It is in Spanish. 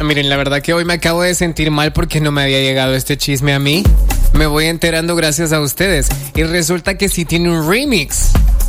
Miren, la verdad que hoy me acabo de sentir mal porque no me había llegado este chisme a mí. Me voy enterando gracias a ustedes. Y resulta que sí tiene un remix.